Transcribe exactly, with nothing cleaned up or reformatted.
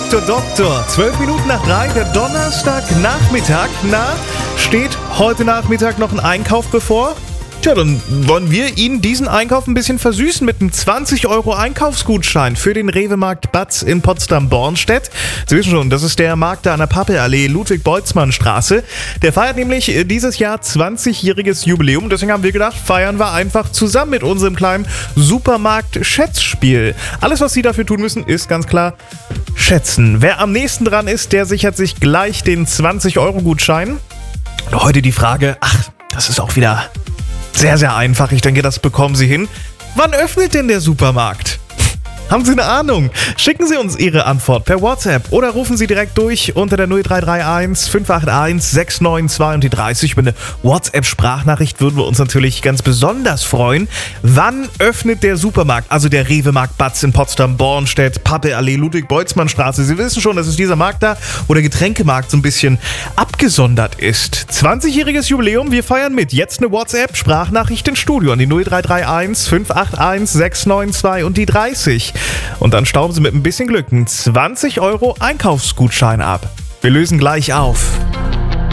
Doktor Doktor. Zwölf Minuten nach drei, der Donnerstagnachmittag. Na, steht heute Nachmittag noch ein Einkauf bevor? Tja, dann wollen wir Ihnen diesen Einkauf ein bisschen versüßen mit einem zwanzig Euro Einkaufsgutschein für den Rewe-Markt Batz in Potsdam-Bornstedt. Sie wissen schon, das ist der Markt da an der Pappelallee, Ludwig-Boltzmann-Straße. Der feiert nämlich dieses Jahr zwanzigjähriges Jubiläum. Deswegen haben wir gedacht, feiern wir einfach zusammen mit unserem kleinen Supermarkt-Schätzspiel. Alles, was Sie dafür tun müssen, ist ganz klar schätzen. Wer am nächsten dran ist, der sichert sich gleich den zwanzig Euro Gutschein. Und heute die Frage, ach, das ist auch wieder sehr, sehr einfach. Ich denke, das bekommen Sie hin. Wann öffnet denn der Supermarkt? Haben Sie eine Ahnung? Schicken Sie uns Ihre Antwort per WhatsApp oder rufen Sie direkt durch unter der null drei drei eins fünf acht eins sechs neun zwei und die dreißig. Über eine WhatsApp-Sprachnachricht würden wir uns natürlich ganz besonders freuen. Wann öffnet der Supermarkt, also der Rewe-Markt Batz in Potsdam-Bornstedt, Pappelallee, Ludwig-Boltzmann-Straße? Sie wissen schon, das ist dieser Markt da, wo der Getränkemarkt so ein bisschen abgesondert ist. zwanzigjähriges Jubiläum, wir feiern mit. Jetzt eine WhatsApp-Sprachnachricht ins Studio an die null drei drei eins fünf acht eins sechs neun zwei und die dreißig. Und dann stauben Sie mit ein bisschen Glück einen zwanzig Euro Einkaufsgutschein ab. Wir lösen gleich auf.